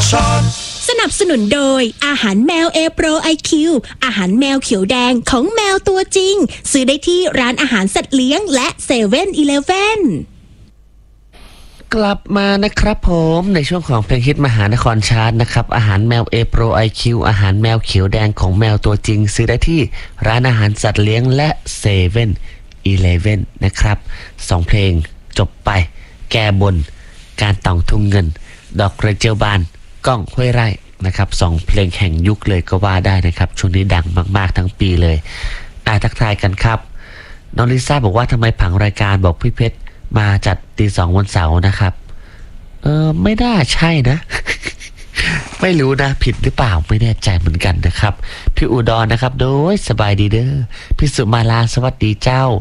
สนับสนุนโดยอาหารแมว A Pro IQ อาหารแมวเขียวแดงของแมวตัวจริงซื้อได้ที่ร้านอาหารสัตว์เลี้ยงและ7-Eleven กลับมานะครับผมในช่วงของเพลงฮิตมหานครชาร์ตนะครับอาหารแมว A Pro IQ อาหารแมวเขียวแดงของแมวตัวจริงซื้อได้ที่ร้านอาหารสัตว์เลี้ยงและ7-Elevenนะครับ2เพลงจบไปแก้บนการต่องทุ่งเงินดอกกระเจียวบานก้องห้วยไร่นะครับ2เพลงแห่งยุคเลยก็ว่าได้นะครับช่วงนี้ดังมากๆทั้งปีเลยทักทายกันครับน้องลิซ่าบอกว่าทำไมผังรายการบอกพี่เพชรมาจัดตี 2วันเสาร์นะครับไม่น่าใช่นะ ไม่รู้นะผิดหรือเปล่าไม่แน่ใจเหมือนกันนะครับพี่อุดรนะครับโดยสบายดีเด้อพี่สุมาลาสวัสดีเจ้า